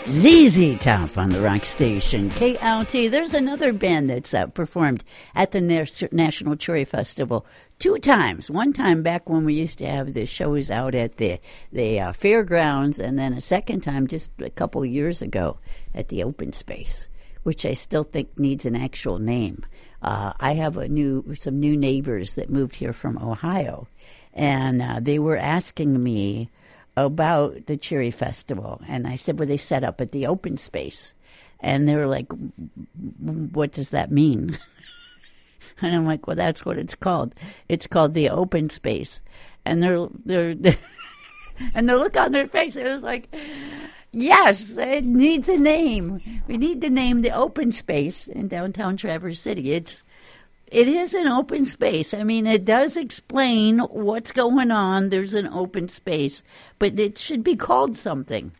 ZZ Top on the rock station, KLT. There's another band that's performed at the National Cherry Festival 2 times. One time back when we used to have the shows out at the fairgrounds, and then a second time just a couple years ago at the open space, which I still think needs an actual name. I have some new neighbors that moved here from Ohio, and they were asking me about the Cherry Festival, and I said, well, they set up at the open space, and they were like, what does that mean? And I'm like, well, that's what it's called. It's called the open space. And they're and the look on their face, it was like, yes, it needs a name. We need to name the open space in downtown Traverse City. It is an open space. I mean, it does explain what's going on. There's an open space, but it should be called something.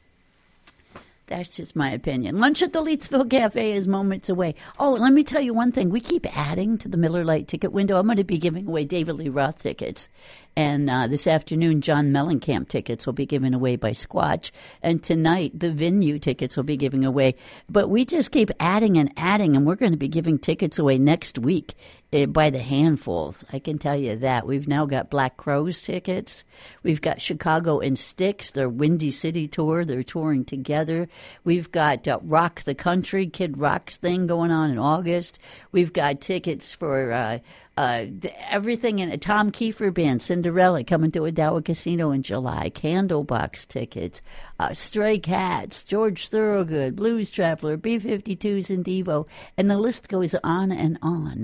That's just my opinion. Lunch at the Leetsville Cafe is moments away. Oh, let me tell you one thing. We keep adding to the Miller Lite ticket window. I'm going to be giving away David Lee Roth tickets. And this afternoon, John Mellencamp tickets will be given away by Squatch. And tonight, the venue tickets will be given away. But we just keep adding, and we're going to be giving tickets away next week by the handfuls. I can tell you that. We've now got Black Crowes tickets. We've got Chicago and Styx, their Windy City tour. They're touring together. We've got Rock the Country, Kid Rock's thing going on in August. We've got tickets for everything in a Tom Kiefer band, Cinderella, coming to Odawa Casino in July. Candlebox tickets, Stray Cats, George Thorogood, Blues Traveler, B-52s, and Devo. And the list goes on and on.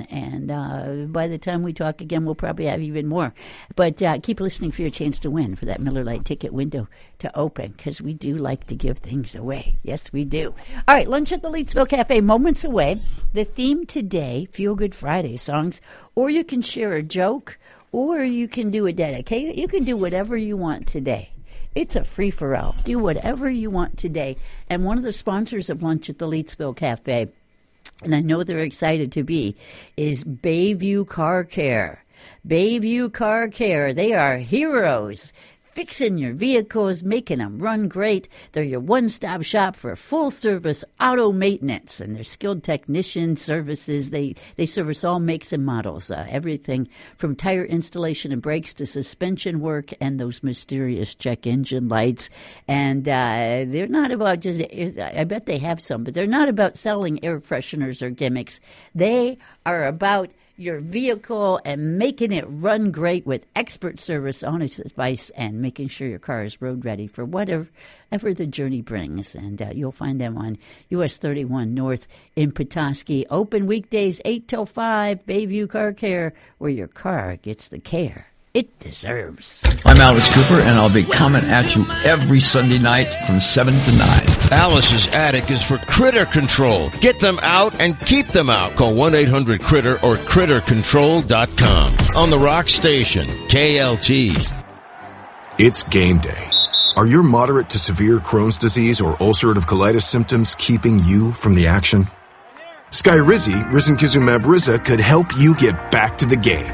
And by the time we talk again, we'll probably have even more. But keep listening for your chance to win for that Miller Lite ticket window to open, because we do like to give things away. Yes, we do. All right, Lunch at the Leetsville Cafe, moments away. The theme today, Feel Good Friday songs, or you can share a joke, or you can do a dedication. You can do whatever you want today. It's a free-for-all. Do whatever you want today. And one of the sponsors of Lunch at the Leetsville Cafe, and I know they're excited to be, is Bayview Car Care. Bayview Car Care. They are heroes. Fixing your vehicles, making them run great. They're your one-stop shop for full-service auto maintenance, and their skilled technician services. They service all makes and models, everything from tire installation and brakes to suspension work and those mysterious check engine lights. And they're not about just, I bet they have some, but they're not about selling air fresheners or gimmicks. They are about your vehicle and making it run great with expert service, honest advice, and making sure your car is road ready for whatever the journey brings. And you'll find them on US 31 North in Petoskey. Open weekdays 8 till 5. Bayview Car Care, where your car gets the care it deserves. I'm Alice Cooper, and I'll be coming at you every Sunday night from 7 to 9. Alice's Attic is for critter control. Get them out and keep them out. Call 1-800-CRITTER or CritterControl.com. On the Rock Station, KLT. It's game day. Are your moderate to severe Crohn's disease or ulcerative colitis symptoms keeping you from the action? Skyrizi, risankizumab Riza, could help you get back to the game.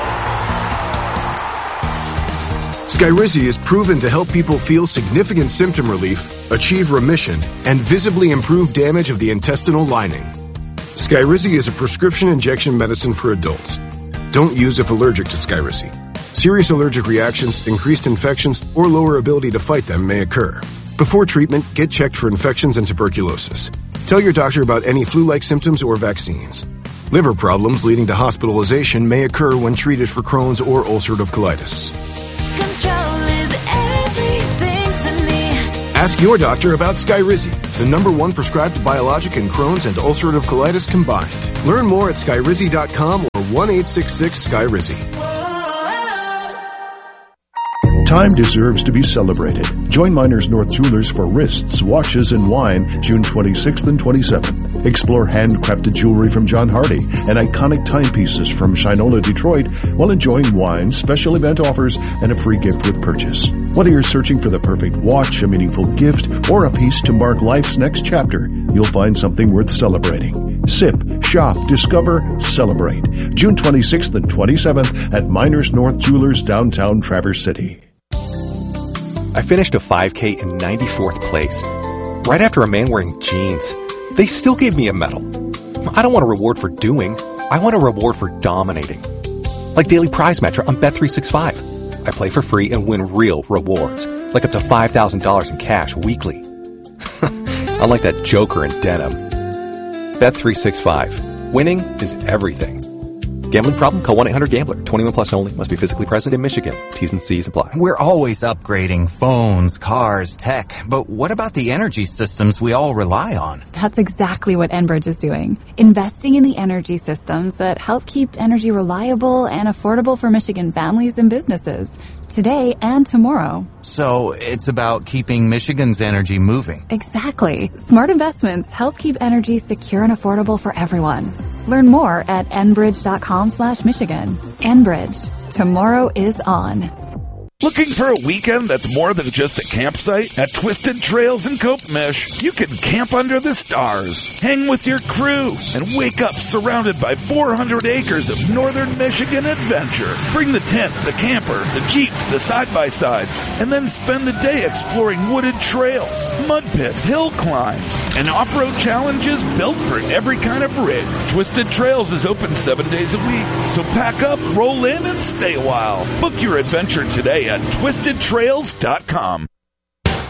Skyrizi is proven to help people feel significant symptom relief, achieve remission, and visibly improve damage of the intestinal lining. Skyrizi is a prescription injection medicine for adults. Don't use if allergic to Skyrizi. Serious allergic reactions, increased infections, or lower ability to fight them may occur. Before treatment, get checked for infections and tuberculosis. Tell your doctor about any flu-like symptoms or vaccines. Liver problems leading to hospitalization may occur when treated for Crohn's or ulcerative colitis. Control is everything to me. Ask your doctor about Skyrizi, the #1 prescribed biologic in Crohn's and ulcerative colitis combined. Learn more at skyrizi.com or 1-866-SKYRIZI. Time deserves to be celebrated. Join Miners North Jewelers for wrists, watches, and wine June 26th and 27th. Explore handcrafted jewelry from John Hardy and iconic timepieces from Shinola Detroit while enjoying wine, special event offers, and a free gift with purchase. Whether you're searching for the perfect watch, a meaningful gift, or a piece to mark life's next chapter, you'll find something worth celebrating. Sip, shop, discover, celebrate. June 26th and 27th at Miners North Jewelers, downtown Traverse City. I finished a 5K in 94th place. right after a man wearing jeans. They still gave me a medal. I don't want a reward for doing. I want a reward for dominating. Like Daily Prize Matcher on Bet365. I play for free and win real rewards, like up to $5,000 in cash weekly. Unlike that joker in denim. Bet365. Winning is everything. Gambling problem? Call 1-800-GAMBLER. 21 plus only. Must be physically present in Michigan. T's and C's apply. We're always upgrading phones, cars, tech. But what about the energy systems we all rely on? That's exactly what Enbridge is doing. Investing in the energy systems that help keep energy reliable and affordable for Michigan families and businesses, today and tomorrow. So it's about keeping Michigan's energy moving. Exactly. Smart investments help keep energy secure and affordable for everyone. Learn more at enbridge.com/Michigan. Enbridge. Tomorrow is on. Looking for a weekend that's more than just a campsite? At Twisted Trails in Copemish, you can camp under the stars, hang with your crew, and wake up surrounded by 400 acres of northern Michigan adventure. Bring the tent, the camper, the Jeep, the side-by-sides, and then spend the day exploring wooded trails, mud pits, hill climbs, and off-road challenges built for every kind of rig. Twisted Trails is open 7 days a week, so pack up, roll in, and stay a while. Book your adventure today at TwistedTrails.com.